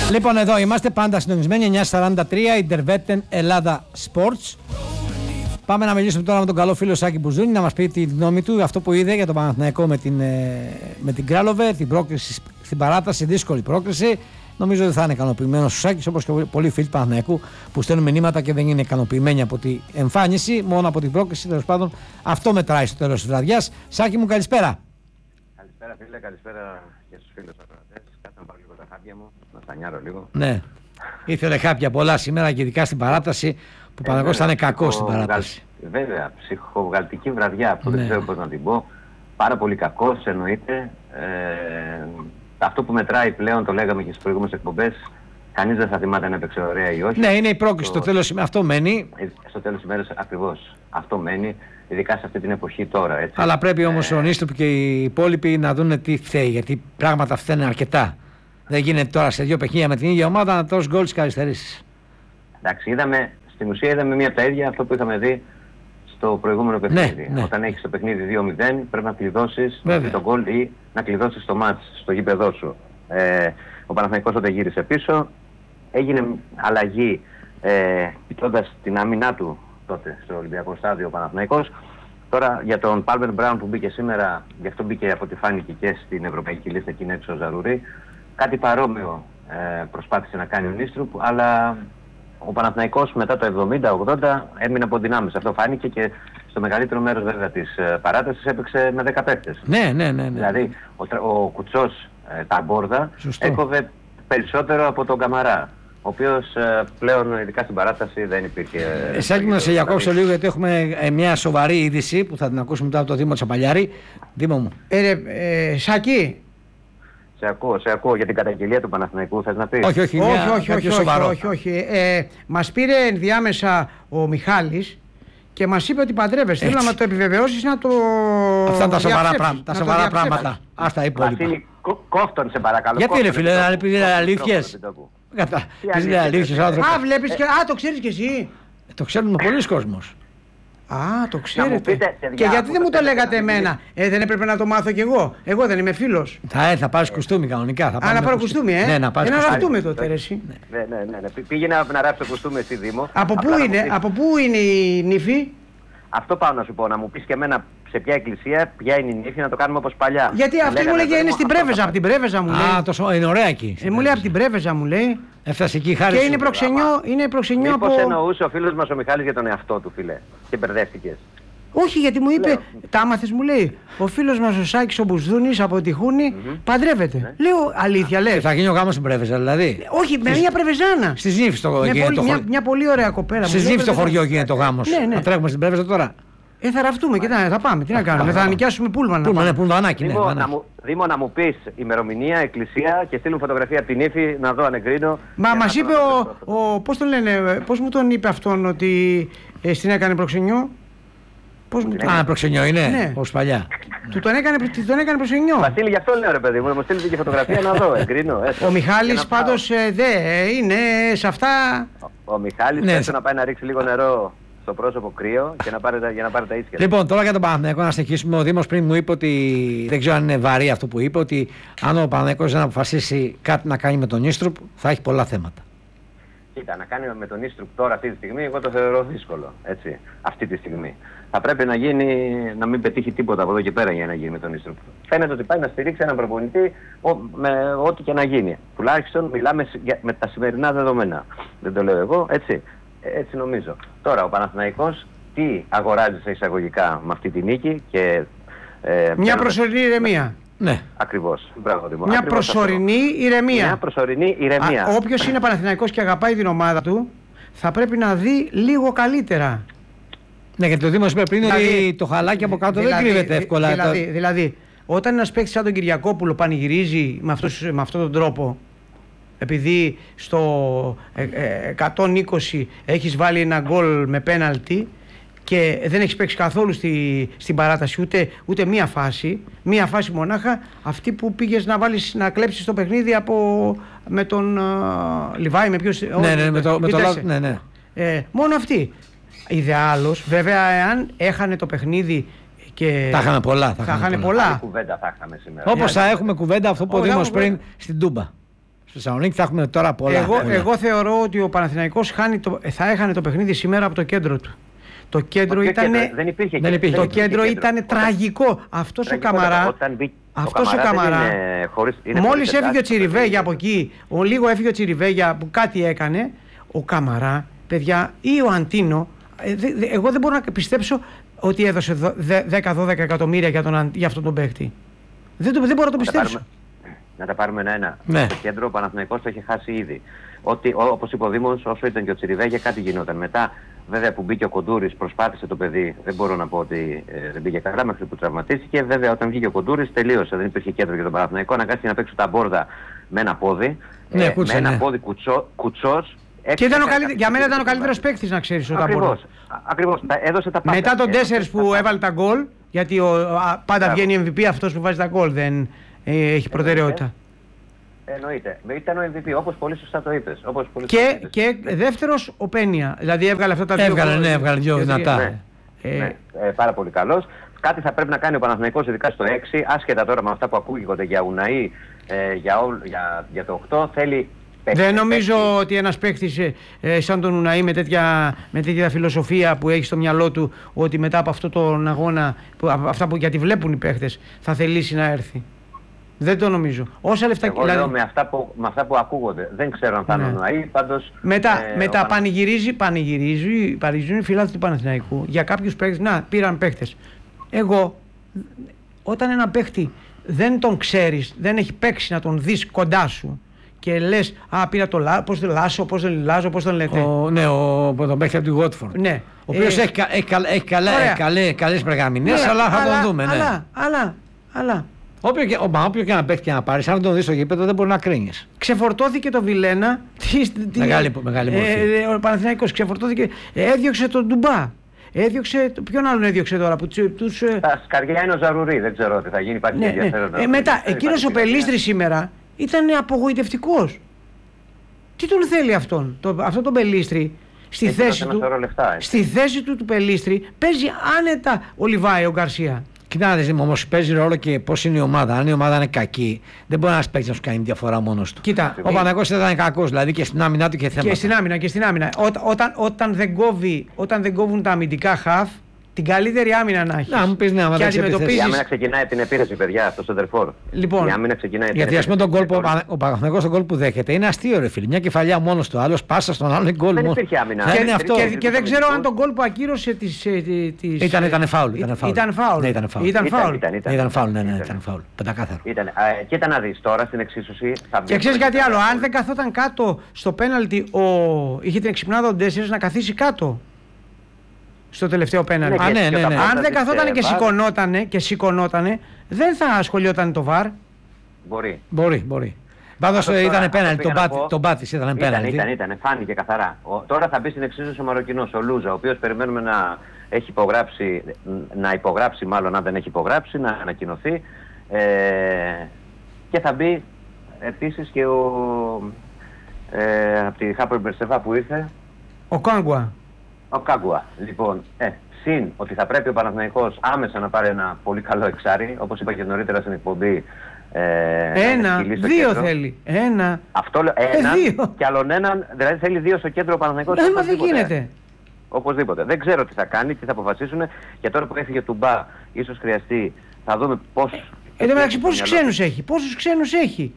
Λοιπόν, εδώ είμαστε πάντα συντονισμένοι. 9:43 Ιντερβέτεν Ελλάδα Sports. Πάμε να μιλήσουμε τώρα με τον καλό φίλο Σάκη Μπουζούνη να μας πει τη γνώμη του, αυτό που είδε για τον Παναθηναϊκό με την Κράλοβε, την πρόκριση στην παράταση, δύσκολη πρόκριση. Νομίζω ότι θα είναι ικανοποιημένος ο Σάκης, όπως και πολλοί φίλοι του Παναθηναϊκού που στέλνουν μηνύματα και δεν είναι ικανοποιημένοι από την εμφάνιση, μόνο από την πρόκριση. Τέλος πάντων, αυτό μετράει στο τέλος της βραδιάς. Σάκη μου, καλησπέρα. Καλησπέρα, φίλε, καλησπέρα και στους φίλους ακροατές. Κάτσε να πάρω λίγο τα χάπια μου, να στανιάρω λίγο. Ναι, ήθελε χάπια πολλά σήμερα και ειδικά στην παράταση. Που ο Παναθηναϊκός θα είναι κακός στην παράταση. Βέβαια, ψυχοβγαλτική βραδιά, που δεν ξέρω πώς να την πω. Πάρα πολύ κακός, εννοείται. Αυτό που μετράει πλέον, το λέγαμε και στις προηγούμενες εκπομπές, κανείς δεν θα θυμάται αν έπαιξε ωραία ή όχι. Ναι, είναι η πρόκληση. Στο τέλος, αυτό μένει. Στο τέλος της ημέρας ακριβώς. Αυτό μένει, ειδικά σε αυτή την εποχή τώρα. Έτσι. Αλλά πρέπει όμως ο Νίστροπ και οι υπόλοιποι να δουν τι φταίει. Γιατί πράγματα φταίνουν αρκετά. Δεν γίνεται τώρα σε δύο παιχνίδια με την ίδια ομάδα να τρως γκολ στις καθυστερήσεις. Εντάξει, στην ουσία είδαμε μία από τα ίδια αυτό που είχαμε δει στο προηγούμενο παιχνίδι. Ναι. Όταν έχεις το παιχνίδι 2-0 πρέπει να κλειδώσεις τον γκολ ή να κλειδώσεις το μάτς στο γήπεδό σου. Ο Παναθηναϊκός όταν γύρισε πίσω έγινε αλλαγή κοιτώντας την άμυνά του τότε στο Ολυμπιακό Στάδιο ο Παναθηναϊκός. Τώρα για τον Πάλμερ Μπράουν που μπήκε σήμερα, γι' αυτό μπήκε από ό,τι φάνηκε και στην Ευρωπαϊκή Λίστα εκεί έξω ο Ζαρούρι. Κάτι παρόμοιο προσπάθησε να κάνει ο Νίστρουπ, αλλά ο Παναθηναϊκός μετά το 70-80 έμεινε από δυνάμεις. Αυτό φάνηκε και στο μεγαλύτερο μέρος βέβαια της παράτασης έπαιξε με 10 παίκτες. Ναι. Δηλαδή ο Κουτσός τα μπόρδα έκοβε περισσότερο από τον Καμαρά, ο οποίος πλέον ειδικά στην παράταση δεν υπήρχε. Σάκη μου, να σε διακόψω λίγο γιατί έχουμε μια σοβαρή είδηση που θα την ακούσουμε μετά από το Δήμο Τσαπαλιάρη. Δήμο μου. Σάκη. Σε ακούω για την καταγγελία του Παναθηναϊκού, θες να πεις? Όχι. Μας πήρε ενδιάμεσα ο Μιχάλης και μας είπε ότι παντρεύεσαι. Θέλω να το επιβεβαιώσεις, να το. Αυτά είναι τα σοβαρά πράγματα. Ας τα υπόλοιπα. Βασίλη, κόφτον σε παρακαλώ. Γιατί ρε φίλε, να πει αλήθειες. Βλέπεις και. Το ξέρεις κι εσύ. Το ξέρουν πολλοί κόσμος. Το ξέρετε. Και γιατί δεν μου το λέγατε εμένα? Δεν έπρεπε να το μάθω κι εγώ. Εγώ δεν είμαι φίλος. Θα πάρεις κουστούμι κανονικά. Να πάρω κουστούμι, Ναι, να πάρεις κουστούμι. Να ραφτούμε τότε, ρε εσύ. Ναι. Πήγαινε να ράψει το κουστούμι εσύ, Δήμο. Από πού είναι η νύφη? Αυτό πάω να σου πω, να μου πεις και εμένα σε ποια εκκλησία, ποια είναι η νύφη, να το κάνουμε όπως παλιά. Γιατί αυτή μου λέγε είναι στην Πρέβεζα, από την Πρέβεζα μου λέει. Είναι ωραία εκεί. Μου λέει από την Πρέβεζα μου λέει. Έφτασε εκεί χάρη. Και είναι προξενιό από. Μήπως εννοούσε ο φίλος μας ο Μιχάλης για τον εαυτό του, φίλε, και μπερδεύτηκες? Όχι, γιατί μου είπε, τα άμαθες μου λέει, ο φίλος μας ο Σάκης ο Μπουσδούνης από τη Χούνη παντρεύεται. Λέω, αλήθεια λες? Θα γίνει ο γάμος στην Πρέβεζα δηλαδή? Όχι, με μια Πρεβεζάνα. Στις νύφες το χωριό. Μια πολύ ωραία κοπέλα. Στις νύφες το χωριό γίνεται ο γάμος. Θα τρέχουμε στην Πρέβεζα τώρα. Θα ραφτούμε και θα πάμε. Τι να κάνουμε, θα νοικιάσουμε πούλμαν. Πούλμανάκι. Δήμο, να μου πεις ημερομηνία, εκκλησία και στείλουν φωτογραφία από την νύφη να δω αν εγκρίνω. Μας είπε πώς τον λένε, πώς μου τον είπε αυτόν ότι στην έκανε προξενιό? Προξενιό είναι, όπως παλιά. Τον έκανε προξενιό. Βασίλη, γι' αυτό λέω ρε παιδί μου, να μου στείλετε και φωτογραφία να δω, εγκρίνω. Ο Μιχάλης πάντως είναι σε αυτά. Ο Μιχάλης θέλει να πάει να ρίξει λίγο νερό στο πρόσωπο κρύο και για να πάρει τα ίσια. Λοιπόν, τώρα για τον Παναθηναϊκό να συνεχίσουμε. Ο Δήμος πριν μου είπε ότι δεν ξέρω αν είναι βαρύ αυτό που είπε, ότι αν ο Παναθηναϊκός δεν αποφασίσει κάτι να κάνει με τον Νίστρουπ θα έχει πολλά θέματα. Κοίτα, να κάνει με τον Νίστρουπ τώρα αυτή τη στιγμή, εγώ το θεωρώ δύσκολο. Έτσι, αυτή τη στιγμή. Θα πρέπει να μην πετύχει τίποτα από εδώ και πέρα για να γίνει με τον Νίστρουπ. Φαίνεται ότι πάει να στηρίξει έναν προπονητή με ό,τι και να γίνει. Τουλάχιστον μιλάμε με τα σημερινά δεδομένα. Δεν το λέω εγώ, έτσι. Έτσι νομίζω. Τώρα ο Παναθηναϊκός τι αγοράζει σε εισαγωγικά με αυτή τη νίκη και. Μια προσωρινή ηρεμία. Ναι. Ακριβώς. Μπράβο, μια προσωρινή ηρεμία. Μια προσωρινή ηρεμία. Όποιος είναι Παναθηναϊκός και αγαπάει την ομάδα του θα πρέπει να δει λίγο καλύτερα. Ναι, γιατί το Δήμος είπε πριν ότι το χαλάκι από κάτω δεν κρύβεται εύκολα. Δηλαδή, όταν ένας παίκτης σαν τον Κυριακόπουλο πανηγυρίζει με αυτόν τον τρόπο, επειδή στο 120 έχεις βάλει ένα γκολ με πέναλτι και δεν έχεις παίξει καθόλου στην παράταση ούτε μία φάση μονάχα, αυτή που πήγες να κλέψεις το παιχνίδι με τον Λιβάη, με ποιος... Ναι. Μόνο αυτή. Ιδεάλος, βέβαια, εάν έχανε το παιχνίδι και... Θα είχαμε πολλά. Άλλη κουβέντα θα είχαμε σήμερα. Όπως θα έχουμε κουβέντα αυτό που ο Δήμος πριν στην Τούμπα. στη Θεσσαλονίκη θα έχουμε τώρα πολλά. Εγώ θεωρώ ότι ο Παναθηναϊκός θα έχανε το παιχνίδι σήμερα από το κέντρο του. Το κέντρο ήταν. Το κέντρο ήταν τραγικό. Αυτός ο Καμαρά. Μόλις έφυγε ο Τσιριβέγια από εκεί, λίγο έφυγε ο Τσιριβέγια που κάτι έκανε, ο Καμαρά, παιδιά, ή ο Αντίνο, εγώ δεν μπορώ να πιστέψω ότι έδωσε 10-12 εκατομμύρια για αυτόν τον παίχτη. Δεν μπορώ να το πιστέψω. Να τα πάρουμε ένα-ένα. Ναι. Το κέντρο ο Παναθηναϊκός το είχε χάσει ήδη. Όπως είπε ο Δήμος, όσο ήταν και ο Τσιριβέγια, κάτι γινόταν. Μετά, βέβαια, που μπήκε ο Κοντούρης, προσπάθησε το παιδί. Δεν μπορώ να πω ότι δεν πήγε καλά μέχρι που τραυματίστηκε. Βέβαια, όταν βγήκε ο Κοντούρης, τελείωσε. Δεν υπήρχε κέντρο για τον Παναθηναϊκό. Αναγκάστηκε να παίξει τα μπόρδα με ένα πόδι. Ναι, με ένα πόδι κουτσός. Και για μένα ήταν ο καλύτερος παίκτης, να ξέρεις. Ακριβώς. Έδωσε τα πάντα. Μετά τον 4 που έβαλε τα γκολ, γιατί πάντα βγαίνει MVP αυτός που βάζει τα γκολ. Δεν έχει προτεραιότητα. Εννοείται. Ήταν ο MVP, όπως πολύ σωστά το είπες. Και δεύτερος ο Πένια. Δηλαδή έβγαλε αυτά τα δύο. Έβγαλε δύο δυνατά. Πάρα πολύ καλός. Κάτι θα πρέπει να κάνει ο Παναθηναϊκός, ειδικά στο 6, άσχετα τώρα με αυτά που ακούγονται για Ουναή, για το 8. Θέλει. Δεν νομίζω ότι ένας παίκτης σαν τον Ουναή με τέτοια φιλοσοφία που έχει στο μυαλό του, ότι μετά από αυτόν τον αγώνα, αυτά που γιατί βλέπουν οι παίκτες, θα θελήσει να έρθει. Δεν το νομίζω. Όσα λεφτά. Εγώ λέω με αυτά που ακούγονται. Δεν ξέρω αν θα είναι ο Ουναή, πάντως. Μετά πανηγυρίζουν οι φιλάθλοι του Παναθηναϊκού για κάποιους παίκτες. Να, πήραν παίκτες. Εγώ, όταν ένα παίκτη δεν τον ξέρεις, δεν έχει παίξει να τον δεις κοντά σου και λες, πήρα το πώς δεν Λάσο, πώς δεν Λάζο, πώς τον λέτε. Τον παίκτη από τη Γότφορντ. Ναι. Ο οποίος έχει καλές περγαμηνές, αλλά θα τον δούμε. Αλλά. Όποιο και να παίχτη και να πάρεις, αν τον δεις στο γήπεδο δεν μπορεί να κρίνεις. Ξεφορτώθηκε το Βιλένα. Μεγάλη μορφή. Ο Παναθηναϊκός ξεφορτώθηκε. Έδιωξε τον Ντουμπά. Ποιον άλλον έδιωξε τώρα που τους. Τα σκαριά είναι ο Ζαρουρί, δεν ξέρω τι θα γίνει. Υπάρχει ενδιαφέρον. Μετά, εκείνος ο Πελίστρης σήμερα ήταν απογοητευτικός. Τι τον θέλει αυτόν τον Πελίστρη? Στη θέση του Πελίστρη παίζει άνετα ο Λιβάη, ο Γκαρσία. Κοιτάξτε, όμως παίζει ρόλο και πώς είναι η ομάδα. Αν η ομάδα είναι κακή, δεν μπορεί να παίξει να σου κάνει διαφορά μόνος του. Κοίτα, ο Παναθηναϊκός ήταν κακός, δηλαδή και στην άμυνά του και θέματα. Και στην άμυνα. Όταν δεν κόβουν τα αμυντικά χαφ, την καλύτερη άμυνα να έχει. Να μου πεις, ναι, άμα δεν αντιμετωπίζεις. Η άμυνα ξεκινάει την επίθεση, παιδιά, αυτό στο Σεντερφόρ. Λοιπόν, η άμυνα ξεκινάει. Γιατί ας πούμε ο Παναθηναϊκός τον γκολ που δέχεται είναι αστείο, ρε φίλε. Μια κεφαλιά μόνος του, άλλος πάσα στον άλλον γκολ. Δεν υπήρχε άμυνα. Και δεν ξέρω αν τον γκολ που ακύρωσε Ήταν φάουλ. Ήταν φάουλ. Πεντακάθαρο. Κοίτα να δεις τώρα στην εξίσωση. Και ξέρεις κάτι άλλο, αν δεν καθόταν κάτω στο πέναλτι, είχε την εξυπνάδα ο Ντέσσερς να καθίσει κάτω. Στο τελευταίο πέναλτι. Αν δεν καθόταν και σηκωνότανε, δεν θα ασχολιόταν το VAR. Μπορεί. Πάντως ήταν πέναλτι, τον πάτησε, ήταν πέναλτι. Ήταν, φάνηκε καθαρά. Τώρα θα μπει στην εξίσωση ο Μαροκινός, ο Λούζα, ο οποίος περιμένουμε να υπογράψει, μάλλον αν δεν έχει υπογράψει, να ανακοινωθεί. Και θα μπει επίσης και από τη Χάπορ Μπερσεβά που ήρθε. Ο Κάγκουα. Λοιπόν, συν ότι θα πρέπει ο Παναθηναϊκός άμεσα να πάρει ένα πολύ καλό εξάρι, όπως είπα και νωρίτερα στην εκπομπή. Δύο θέλει. Αυτό λέω, δύο. Και άλλον έναν, δηλαδή θέλει δύο στο κέντρο ο Παναθηναϊκός. Δεν γίνεται. Οπωσδήποτε. Δεν ξέρω τι θα κάνει, τι θα αποφασίσουν. Και τώρα που έφυγε του Μπα, ίσως χρειαστεί, θα δούμε πώς. Εν τω μεταξύ, πόσους ξένους έχει.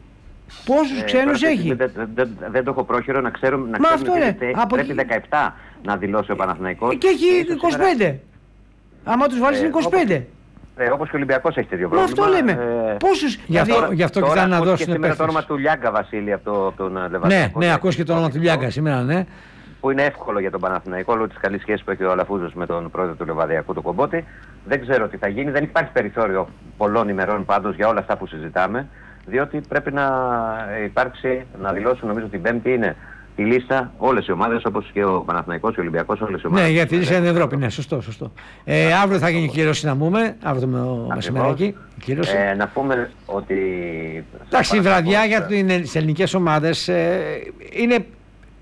Δεν το έχω πρόχειρο να ξέρουμε. Πρέπει 17 να δηλώσει ο Παναθηναϊκός. Και έχει 25. Άμα τους βάλεις είναι 25. Όπως και ο Ολυμπιακός έχει τέτοιο πρόβλημα. Αυτό λέμε. Πόσους. Γι' αυτό και θα να δώσουν. Και σήμερα το όνομα του Λιάγκα, Βασίλη, από τον Λεβαδιακό. Ναι, ακούς και το όνομα του Λιάγκα σήμερα, ναι. Που είναι εύκολο για τον Παναθηναϊκό, λόγω της καλής σχέσης που έχει ο Αλαφούζος με τον πρόεδρο του Λεβαδιακού, τον Κομπότη. Δεν ξέρω τι θα γίνει. Δεν υπάρχει περιθώριο πολλών ημερών πάντως για όλα αυτά που συζητάμε. Διότι πρέπει να υπάρξει, να δηλώσουν, νομίζω την Πέμπτη είναι η λίστα, όλες οι ομάδες, όπως και ο Παναθηναϊκός και ο Ολυμπιακός, όλες οι ομάδες. Ναι, γιατί είσαι στην Ευρώπη, ναι, σωστό. Αύριο θα γίνει κύρωση να πούμε, αύριο το μεσημεράκι. Να πούμε ότι. Εντάξει, η βραδιά για τις ελληνικές ομάδες είναι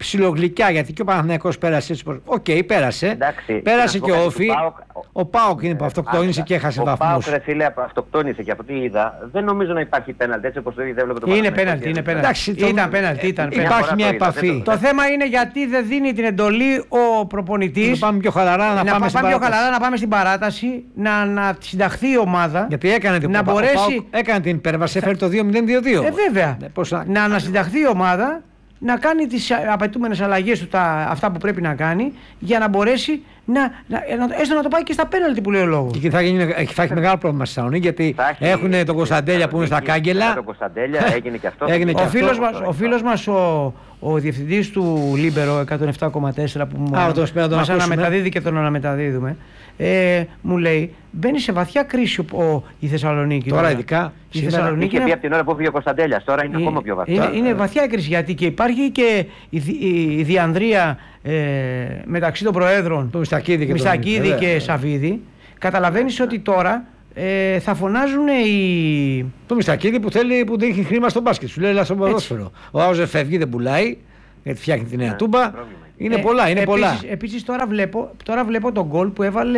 ψιλογλυκιά, γιατί και ο Παναθηναϊκός πέρασε. Οκ, πέρασε. Εντάξει, πέρασε και ο Όφη. Ο ΠΑΟΚ είναι που αυτοκτόνησε και έχασε βαθμούς. Ο ΠΑΟΚ, ρε φίλε, αυτοκτόνησε και από ό,τι είδα. Δεν νομίζω να υπάρχει πέναλτι, έτσι όπως το είδα. Είναι πέναλτι. Ήταν πέναλτι. Υπάρχει μια επαφή. Το θέμα είναι γιατί δεν δίνει την εντολή ο προπονητής. Να πάμε πιο χαλαρά, να πάμε στην παράταση, να συνταχθεί η ομάδα. Γιατί έκανε την υπέρβαση, έφερε το 2-0-2-2. Βέβαια. Να ανασυνταχθεί η ομάδα, να κάνει τις απαιτούμενες αλλαγές του, αυτά που πρέπει να κάνει, για να μπορέσει έστω να το πάει και στα πέναλτι που λέει ο λόγος. Και θα έχει μεγάλο πρόβλημα στη Θεσσαλονίκη, γιατί έχουν τον Κωνσταντέλια που είναι στα κάγκελα. Τον Κωνσταντέλια έγινε και αυτό. Ο φίλος μας, ο διευθυντής του Λίμπερο 107,4 που μας αναμεταδίδει και τον αναμεταδίδουμε, μου λέει, μπαίνει σε βαθιά κρίση η Θεσσαλονίκη. Τώρα ειδικά. Η Θεσσαλονίκη είναι από την ώρα που έφυγε ο Κωνσταντέλιας, τώρα είναι ακόμα πιο βαθιά. Είναι βαθιά κρίση, γιατί και υπάρχει και η διανδρία μεταξύ των προέδρων του Μιστακίδη και Σαββίδη. Καταλαβαίνεις ότι τώρα θα φωνάζουν το Μιστακίδη που δεν έχει χρήμα στο μπάσκετ. Σου λέει έλα στο ποδόσφαιρο. Ο Άουζερ φεύγει, δεν πουλάει, γιατί φτιάχνει τη νέα τούμπα. Είναι πολλά. Επίσης τώρα βλέπω τον γκολ που έβαλε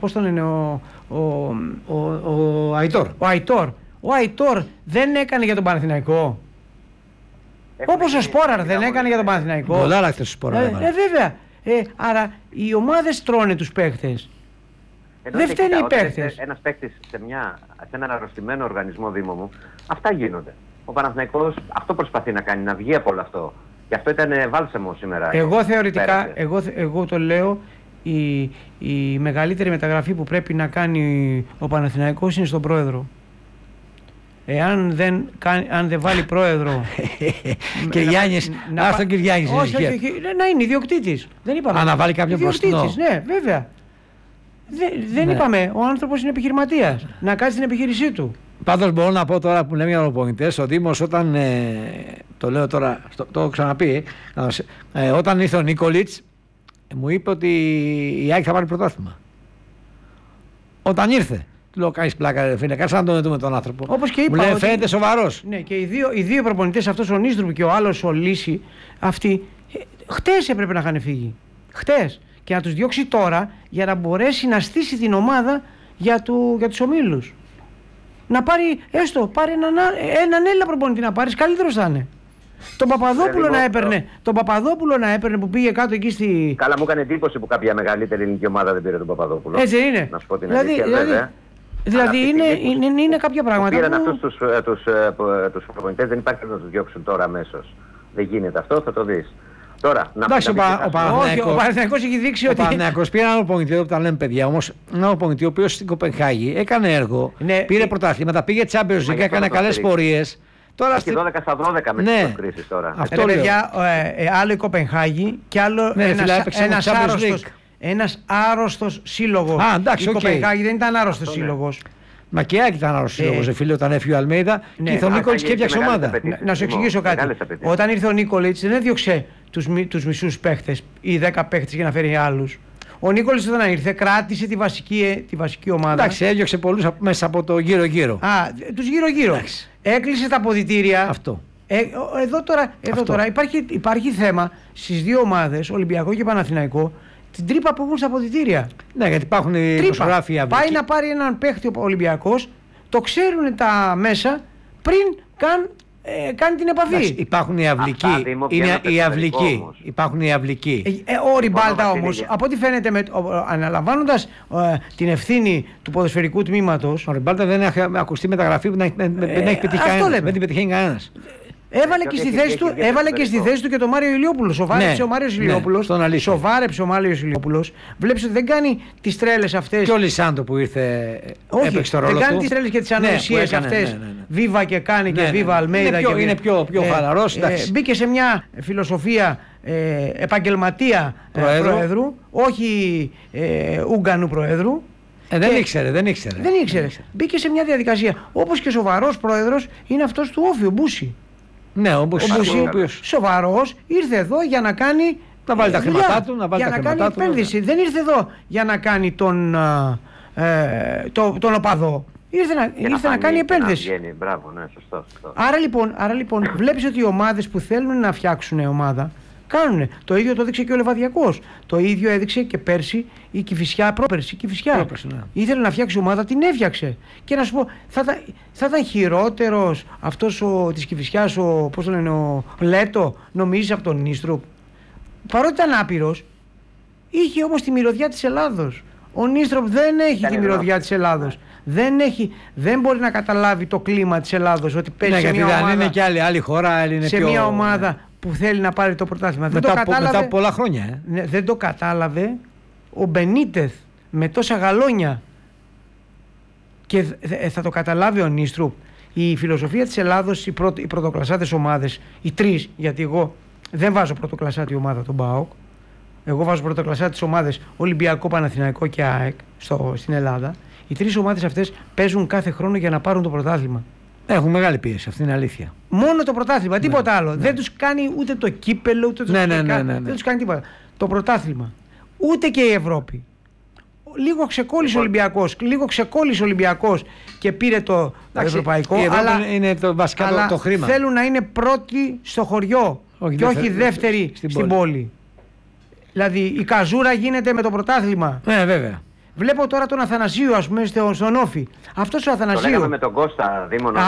ο Αϊτόρ. Ο Αϊτόρ δεν έκανε για τον Παναθηναϊκό. Όπως ο Σπόραρ δεν έκανε για τον Παναθηναϊκό. Πολλά λάθη ο Σπόραρ. Βέβαια. Άρα οι ομάδες τρώνε τους παίχτες. Δεν φταίνει οι παίχτες. Ένας παίχτης σε έναν αρρωστημένο οργανισμό, Δήμο μου, αυτά γίνονται. Ο Παναθηναϊκός αυτό προσπαθεί να κάνει, να βγει από όλο αυτό. Γι' αυτό ήταν βάλσαμο σήμερα. Εγώ θεωρητικά, εγώ το λέω, η μεγαλύτερη μεταγραφή που πρέπει να κάνει ο Παναθηναϊκός είναι στον πρόεδρο. Αν δεν βάλει πρόεδρο. Και Γιάννης, άστον και Γιάννης. Όχι, να είναι ιδιοκτήτης. Δεν είπαμε. Να βάλει κάποιον μπροστινό. Ναι, βέβαια. Δεν είπαμε. Ο άνθρωπος είναι επιχειρηματίας. Να κάνει την επιχείρησή του. Πάντως μπορώ να πω τώρα που λέμε για προπονητές, ο Δήμος όταν, το λέω τώρα, το έχω ξαναπεί, όταν ήρθε ο Νίκολιτς, μου είπε ότι η ΑΕΚ θα πάρει πρωτάθλημα. Όταν ήρθε. Του λέω κάνεις πλάκα ρε φίλε, κάτσε να τον δούμε τον άνθρωπο. Όπως και είπα. Μου λέει φαίνεται σοβαρός. Ναι, και οι δύο προπονητές, αυτός ο Νίστρουπ και ο άλλος ο Λύση, αυτοί, χτες έπρεπε να είχαν φύγει. Χτες. Και να τους διώξει τώρα για να μπορέσει να στήσει την ομάδα για τους ομίλους. Να πάρει, πάρει έναν Έλληνα προπονητή να πάρεις, καλύτερος θα είναι. Τον Παπαδόπουλο να έπαιρνε που πήγε κάτω εκεί στη... Καλά, μου έκανε εντύπωση που κάποια μεγαλύτερη ελληνική ομάδα δεν πήρε τον Παπαδόπουλο. Έτσι είναι. Να σου πω την αλήθεια, βέβαια. Δηλαδή είναι κάποια πράγματα. Πήραν αυτούς τους προπονητές, δεν υπάρχει να τους διώξουν τώρα αμέσως. Δεν γίνεται αυτό, θα το δεις. Τώρα, ο Παναθηναϊκός έχει δείξει ότι. Ο Παναθηναϊκός πήρε ένα προπονητή, που τα λέμε παιδιά, όμως ένα προπονητή ο οποίος στην Κοπενχάγη έκανε έργο, πήρε πρωτάθληματα, πήγε Champions League, έκανε καλές πορείες. Τώρα έχει 12 στα 12 με τις κρίσεις τώρα. Αυτό παιδιά, άλλο η Κοπενχάγη και άλλο ένας άρρωστος σύλλογος. Η Κοπενχάγη δεν ήταν άρρωστος σύλλογος. Μα και Άκη ήταν άρρωστος σύλλογος, φίλε, όταν έφυγε ο Αλμέιδα και ήρθε ο Νίκολιτς και έφτιαξε ομάδα. Να σου εξηγήσω κάτι. Όταν ήρθε ο Νίκολιτς δεν έδιωξε τους μισούς παίχτες ή 10 παίχτες για να φέρει άλλους. Ο Νίκολιτς όταν ήρθε κράτησε τη βασική ομάδα. Εντάξει, έδιωξε πολλούς μέσα από το γύρω-γύρω. Τους γύρω-γύρω. Έκλεισε τα αποδυτήρια. Αυτό. Εδώ τώρα υπάρχει θέμα στις δύο ομάδες, Ολυμπιακό και Παναθηναϊκό, την τρύπα που έχουν στα αποδυτήρια. Ναι, γιατί υπάρχουν οι δημοσιογράφοι αυλικοί. Πάει να πάρει έναν παίχτη ο Ολυμπιακός, το ξέρουν τα μέσα πριν καν κάνει την επαφή. Εντάξει, υπάρχουν οι αυλικοί. Υπάρχουν οι αυλικοί. Ο Ριμπάλτα όμως, από ό,τι φαίνεται, αναλαμβάνοντας την ευθύνη του ποδοσφαιρικού τμήματος. Ο Ριμπάλτα δεν έχει ακουστεί μεταγραφή που δεν έχει πετύχει κανένας. Δεν την πετυχαίνει κανένας. Έβαλε και στη θέση του και τον Μάριο Ηλιόπουλο. Σοβάρεψε ο Μάριος Ηλιόπουλος. Σοβάρεψε ο Μάριος Ηλιόπουλος. Βλέπεις ότι δεν κάνει τις τρέλες αυτές. Και ο Λισάντο που ήρθε. Όχι, δεν κάνει τις τρέλες και τις ανοησίες αυτές. Βίβα και κάνει και Βίβα Αλμέιδα. Είναι πιο χαλαρός. Μπήκε σε μια φιλοσοφία επαγγελματία προέδρου, όχι Ούγκανου προέδρου. Δεν ήξερε. Μπήκε σε μια διαδικασία. Όπως και σοβαρός πρόεδρος είναι αυτός του Όφη, ο Μπούση. Ναι, ο Μπούση σοβαρός ήρθε εδώ για να κάνει. Να βάλει τα χρήματά του, για να κάνει επένδυση. Δεν ήρθε εδώ για να κάνει τον οπαδό. Ήρθε να κάνει επένδυση. Μπράβο, ναι, σωστό. Άρα λοιπόν βλέπεις ότι οι ομάδες που θέλουν να φτιάξουν ομάδα Κάνουνε. Το ίδιο το έδειξε και ο Λεβαδιακός. Το ίδιο έδειξε και πέρσι η Κηφισιά, πρόπερσι η Κηφισιά. Ναι. Ήθελε να φτιάξει ομάδα, την έφτιαξε. Και να σου πω, θα ήταν χειρότερος αυτός της Κηφισιάς, πώς το λένε, ο Λέτο, νομίζεις, από τον Νίστρουπ. Παρότι ήταν άπειρος, είχε όμως τη μυρωδιά της Ελλάδος. Ο Νίστρουπ δεν έχει τη μυρωδιά της Ελλάδος. Δεν μπορεί να καταλάβει το κλίμα της Ελλάδος, ότι παίζει σε μια ομάδα. Δεν είναι και άλλη χώρα, είναι σε μια ομάδα που θέλει να πάρει το πρωτάθλημα. Μετά από πολλά χρόνια. Δεν το κατάλαβε ο Μπενίτεθ με τόσα γαλόνια. Και θα το καταλάβει ο Νίστρουπ. Η φιλοσοφία της Ελλάδος, οι πρωτοκλασσάτες ομάδες, οι τρεις, γιατί εγώ δεν βάζω πρωτοκλασσάτη ομάδα τον ΠΑΟΚ. Εγώ βάζω πρωτοκλασσάτες ομάδες Ολυμπιακό, Παναθηναϊκό και ΑΕΚ στην Ελλάδα. Οι τρεις ομάδες αυτές παίζουν κάθε χρόνο για να πάρουν το πρωτάθλημα. Έχουν μεγάλη πίεση, αυτή είναι αλήθεια. Μόνο το πρωτάθλημα, τίποτα άλλο. Δεν τους κάνει ούτε το κύπελο, ούτε το δεν τους κάνει τίποτα. Το πρωτάθλημα. Ούτε και η Ευρώπη. Λίγο ξεκόλλησε ο Ολυμπιακός, και πήρε το ευρωπαϊκό. Η Ευρώπη είναι βασικά το χρήμα. Θέλουν να είναι πρώτοι στο χωριό και όχι δεύτεροι στην πόλη. Δηλαδή η καζούρα γίνεται με το πρωτάθλημα. Ναι, βέβαια. Βλέπω τώρα τον Αθανασίου, ας πούμε, στον Όφη. Αυτός ο Αθανασίου. Το λέγαμε με τον Κώστα Δήμονα.